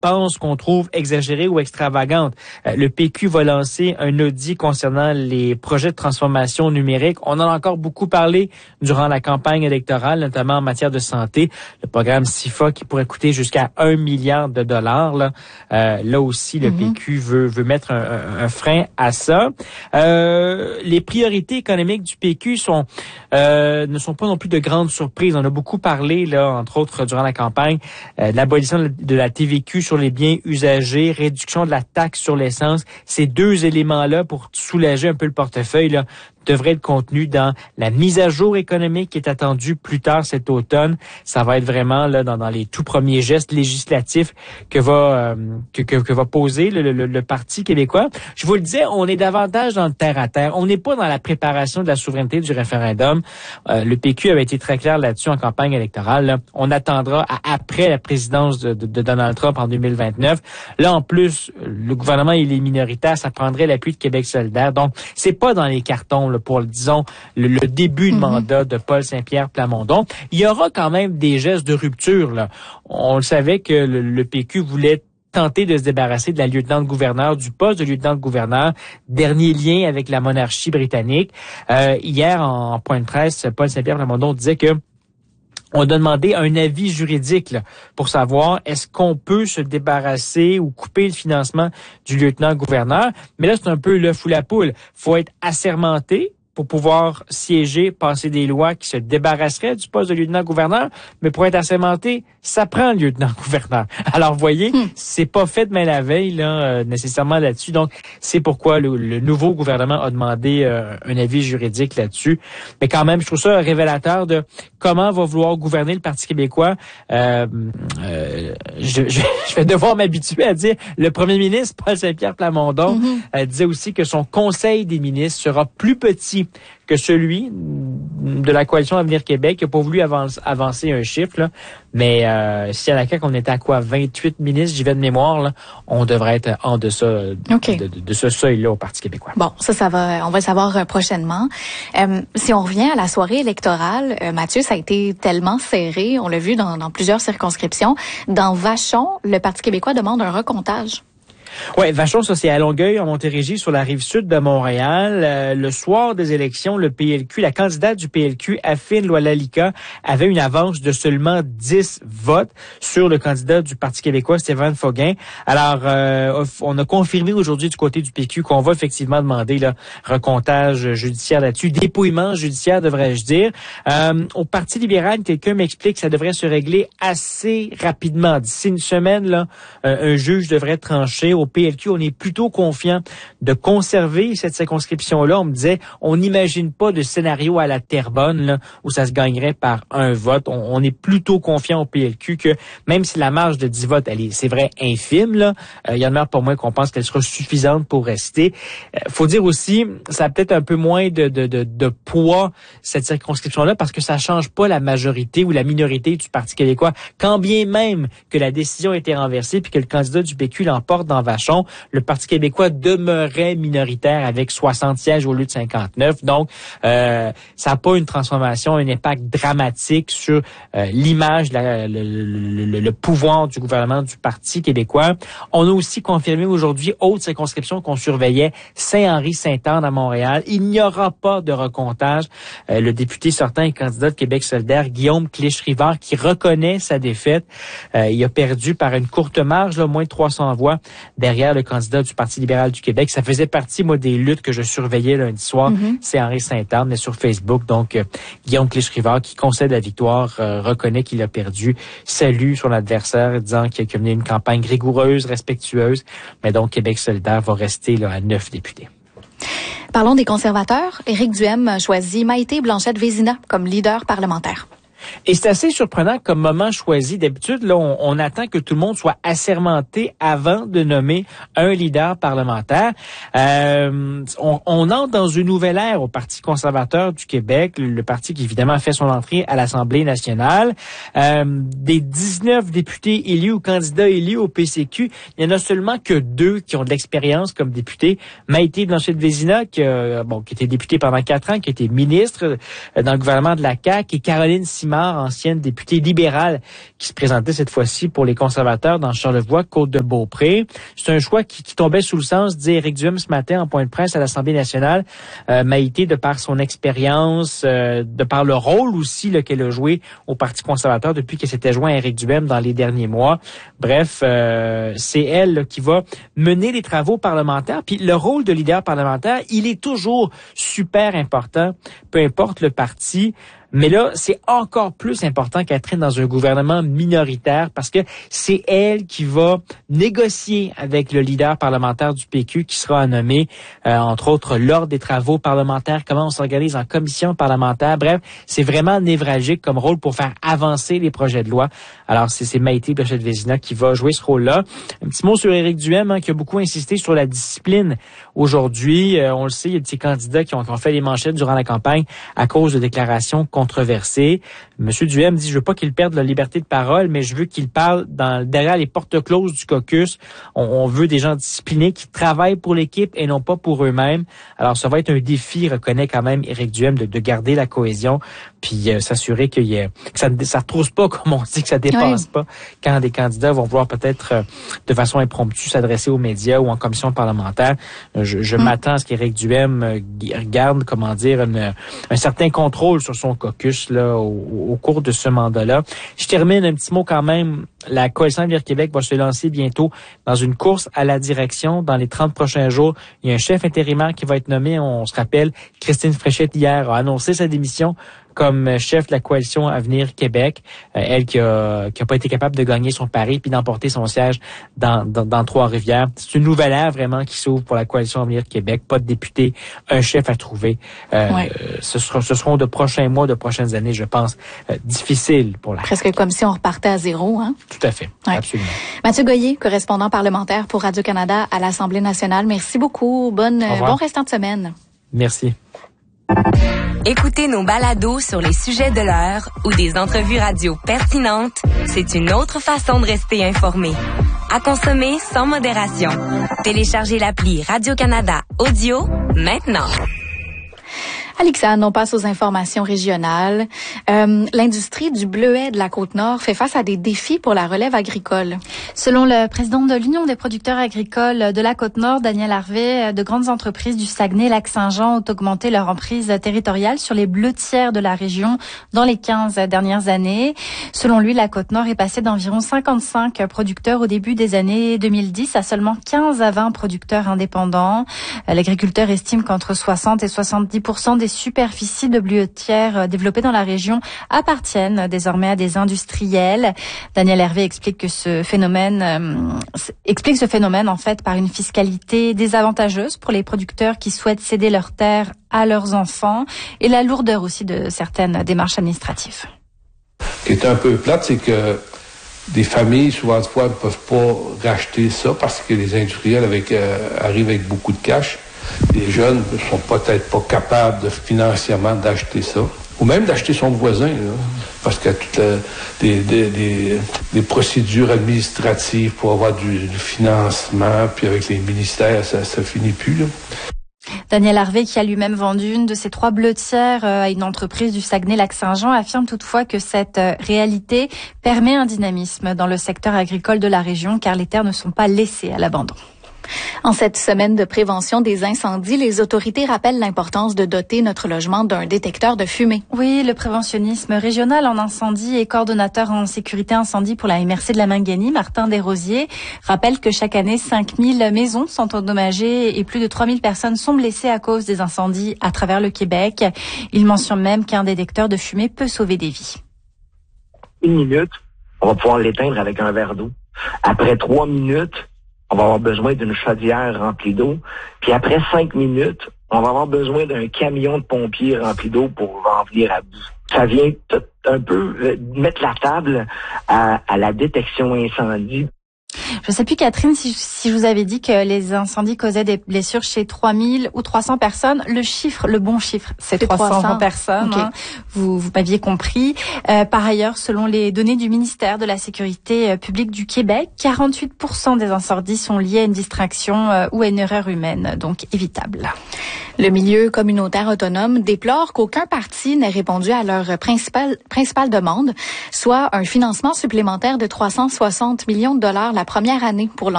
pense qu'on trouve exagérée ou extravagante. Le PQ va lancer un audit concernant les projets de transformation numérique. On en a encore beaucoup parlé durant la campagne électorale, notamment en matière de santé. Le programme SIFA qui pourrait coûter jusqu'à 1 milliard de dollars. Là aussi, le PQ veut mettre un frein à ça. Les priorités économiques du PQ ne sont pas non plus de grandes surprises. On a beaucoup parlé, là, entre autres, durant la campagne, de l'abolition de la TVQ sur les biens usagés, réduction de la taxe sur l'essence. Ces deux éléments-là, pour soulager un peu le portefeuille, là, devrait être contenu dans la mise à jour économique qui est attendue plus tard cet automne. Ça va être vraiment là dans les tout premiers gestes législatifs que va poser le Parti québécois. Je vous le disais, on est davantage dans le terre-à-terre. On n'est pas dans la préparation de la souveraineté du référendum. Le PQ avait été très clair là-dessus en campagne électorale. Là. On attendra après la présidence de Donald Trump en 2029. Là, en plus, le gouvernement il est minoritaire, ça prendrait l'appui de Québec solidaire. Donc, c'est pas dans les cartons pour, disons, le début de mandat de Paul Saint-Pierre Plamondon. Il y aura quand même des gestes de rupture. Là. On le savait que le PQ voulait tenter de se débarrasser de la lieutenant-gouverneur, du poste de lieutenant-gouverneur, dernier lien avec la monarchie britannique. Hier, en point de presse, Paul Saint-Pierre Plamondon disait que on a demandé un avis juridique là, pour savoir est-ce qu'on peut se débarrasser ou couper le financement du lieutenant-gouverneur. Mais là, c'est un peu l'œuf ou la poule. Faut être assermenté pour pouvoir siéger, passer des lois qui se débarrasseraient du poste de lieutenant-gouverneur. Mais pour être assermenté, ça prend le lieutenant-gouverneur. Alors, vous voyez, c'est pas fait de main la veille là, nécessairement là-dessus. Donc, c'est pourquoi le nouveau gouvernement a demandé un avis juridique là-dessus. Mais quand même, je trouve ça révélateur de comment va vouloir gouverner le Parti québécois. Je vais devoir m'habituer à dire le premier ministre, Paul Saint-Pierre Plamondon, disait aussi que son conseil des ministres sera plus petit que celui de la coalition Avenir Québec, qui n'a pas voulu avancer un chiffre. Là. Mais si à la CAQ, on était à quoi? 28 ministres, j'y vais de mémoire, là, on devrait être en deçà de ce seuil-là au Parti québécois. Bon, on va le savoir prochainement. Si on revient à la soirée électorale, Mathieu, ça a été tellement serré, on l'a vu dans plusieurs circonscriptions. Dans Vachon, le Parti québécois demande un recomptage. Ouais, Vachon, ça c'est à Longueuil, en Montérégie, sur la rive sud de Montréal. Le soir des élections, le PLQ, la candidate du PLQ, Affine Loilalika, avait une avance de seulement 10 votes sur le candidat du Parti québécois, Stéphane Foguin. Alors, on a confirmé aujourd'hui du côté du PQ qu'on va effectivement demander là, recomptage judiciaire là-dessus, dépouillement judiciaire, devrais-je dire. Au Parti libéral, quelqu'un m'explique que ça devrait se régler assez rapidement. D'ici une semaine, là, un juge devrait trancher. Au PLQ, on est plutôt confiant de conserver cette circonscription-là. On me disait, on n'imagine pas de scénario à la Terrebonne là, où ça se gagnerait par un vote. On est plutôt confiant au PLQ que même si la marge de 10 votes, c'est vrai, infime, là, il y en a pour moi qu'on pense qu'elle sera suffisante pour rester. Faut dire aussi, ça a peut-être un peu moins de poids, cette circonscription-là, parce que ça change pas la majorité ou la minorité du Parti québécois. Quand bien même que la décision a été renversée puis que le candidat du PQ l'emporte dans Vachon, le Parti québécois demeurait minoritaire avec 60 sièges au lieu de 59. Donc, ça n'a pas une transformation, un impact dramatique sur l'image, le pouvoir du gouvernement du Parti québécois. On a aussi confirmé aujourd'hui, autre circonscription qu'on surveillait, Saint-Henri-Sainte-Anne à Montréal. Il n'y aura pas de recomptage. Le député sortant et candidat de Québec solidaire, Guillaume Clich-Rivard, qui reconnaît sa défaite. Il a perdu par une courte marge, là, moins de 300 voix, derrière le candidat du Parti libéral du Québec. Ça faisait partie, moi, des luttes que je surveillais lundi soir. C'est Henri-Sainte-Anne, mais sur Facebook. Donc, Guillaume Clich-Rivard, qui concède la victoire, reconnaît qu'il a perdu, salue son adversaire, disant qu'il a mené une campagne rigoureuse, respectueuse. Mais donc, Québec solidaire va rester là, à 9 députés. Parlons des conservateurs. Éric Duhem a choisi Maïté Blanchette-Vézina comme leader parlementaire. Et c'est assez surprenant comme moment choisi. D'habitude, là, on attend que tout le monde soit assermenté avant de nommer un leader parlementaire. On entre dans une nouvelle ère au Parti conservateur du Québec, le parti qui évidemment fait son entrée à l'Assemblée nationale. Des 19 députés élus ou candidats élus au PCQ, il n'y en a seulement que 2 qui ont de l'expérience comme députés. Maïté Blanchette-Vézina, qui était députée pendant 4 ans, qui a été ministre dans le gouvernement de la CAQ, et Caroline Simard, Simard, ancienne députée libérale, qui se présentait cette fois-ci pour les conservateurs dans Charlevoix, Côte-de-Beaupré. C'est un choix qui tombait sous le sens, dit Éric Duhem ce matin en point de presse à l'Assemblée nationale. Maïté, de par son expérience, de par le rôle aussi là, qu'elle a joué au Parti conservateur depuis qu'elle s'était joint à Éric Duhem dans les derniers mois. Bref, c'est elle là, qui va mener les travaux parlementaires. Puis le rôle de leader parlementaire, il est toujours super important, peu importe le parti. Mais là, c'est encore plus important, Catherine, dans un gouvernement minoritaire parce que c'est elle qui va négocier avec le leader parlementaire du PQ qui sera nommé, entre autres, lors des travaux parlementaires, comment on s'organise en commission parlementaire. Bref, c'est vraiment névralgique comme rôle pour faire avancer les projets de loi. Alors, c'est Maïté Blanchette-Vézina qui va jouer ce rôle-là. Un petit mot sur Éric Duhem, qui a beaucoup insisté sur la discipline aujourd'hui. On le sait, il y a de ces candidats qui ont fait les manchettes durant la campagne à cause de déclarations controversées. Monsieur Duhem dit, je veux pas qu'il perde la liberté de parole, mais je veux qu'il parle derrière les portes closes du caucus. On veut des gens disciplinés qui travaillent pour l'équipe et non pas pour eux-mêmes. Alors, ça va être un défi, reconnaît quand même Éric Duhem, de garder la cohésion puis s'assurer que ça trousse pas, comme on dit, que ça dépasse pas quand des candidats vont vouloir peut-être de façon impromptue s'adresser aux médias ou en commission parlementaire. Je m'attends à ce qu'Éric Duhem garde, comment dire, un certain contrôle sur son caucus là au cours de ce mandat-là. Je termine un petit mot quand même. La Coalition Avenir Québec va se lancer bientôt dans une course à la direction. Dans les 30 prochains jours, il y a un chef intérimaire qui va être nommé. On se rappelle, Christine Fréchette hier a annoncé sa démission comme chef de la Coalition Avenir Québec. Elle qui a pas été capable de gagner son pari puis d'emporter son siège dans Trois-Rivières. C'est une nouvelle ère vraiment qui s'ouvre pour la Coalition Avenir Québec. Pas de député, un chef à trouver. Ce seront de prochains mois, de prochaines années, je pense, difficiles pour la... Presque comme si on repartait à zéro, hein? Tout à fait, absolument. Mathieu Goyer, correspondant parlementaire pour Radio-Canada à l'Assemblée nationale. Merci beaucoup. Bon restant de semaine. Merci. Écoutez nos balados sur les sujets de l'heure ou des entrevues radio pertinentes, c'est une autre façon de rester informé. À consommer sans modération. Téléchargez l'appli Radio-Canada Audio maintenant. Alexandre, on passe aux informations régionales. L'industrie du bleuet de la Côte-Nord fait face à des défis pour la relève agricole. Selon le président de l'Union des producteurs agricoles de la Côte-Nord, Daniel Harvey, de grandes entreprises du Saguenay-Lac-Saint-Jean ont augmenté leur emprise territoriale sur les bleutières de la région dans les 15 dernières années. Selon lui, la Côte-Nord est passée d'environ 55 producteurs au début des années 2010 à seulement 15 à 20 producteurs indépendants. L'agriculteur estime qu'entre 60 et 70% des superficies de bleuetières développées dans la région appartiennent désormais à des industriels. Daniel Hervé explique ce phénomène en fait par une fiscalité désavantageuse pour les producteurs qui souhaitent céder leurs terres à leurs enfants et la lourdeur aussi de certaines démarches administratives. Ce qui est un peu plate, c'est que des familles, souvent de fois, ne peuvent pas racheter ça parce que les industriels arrivent avec beaucoup de cash. Les jeunes ne sont peut-être pas capables financièrement d'acheter ça, ou même d'acheter son voisin, là, parce qu'il y a toutes des procédures administratives pour avoir du financement, puis avec les ministères, ça finit plus, là. Daniel Harvey, qui a lui-même vendu une de ses 3 bleutières à une entreprise du Saguenay-Lac-Saint-Jean, affirme toutefois que cette réalité permet un dynamisme dans le secteur agricole de la région, car les terres ne sont pas laissées à l'abandon. En cette semaine de prévention des incendies, les autorités rappellent l'importance de doter notre logement d'un détecteur de fumée. Oui, le préventionnisme régional en incendie et coordonnateur en sécurité incendie pour la MRC de la Mangani, Martin Desrosiers, rappelle que chaque année, 5000 maisons sont endommagées et plus de 3000 personnes sont blessées à cause des incendies à travers le Québec. Il mentionne même qu'un détecteur de fumée peut sauver des vies. 1 minute, on va pouvoir l'éteindre avec un verre d'eau. Après 3 minutes, on va avoir besoin d'une chaudière remplie d'eau. Puis après 5 minutes, on va avoir besoin d'un camion de pompiers rempli d'eau pour en venir à bout. Ça vient un peu mettre la table à la détection incendie. Je sais plus, Catherine, si je vous avais dit que les incendies causaient des blessures chez 3000 ou 300 personnes. Le bon chiffre, c'est 300 personnes. Okay. Hein. Vous m'aviez compris. Par ailleurs, selon les données du ministère de la Sécurité publique du Québec, 48% des incendies sont liés à une distraction ou à une erreur humaine, donc évitable. Le milieu communautaire autonome déplore qu'aucun parti n'ait répondu à leur principale demande, soit un financement supplémentaire de 360 millions de dollars la première année pour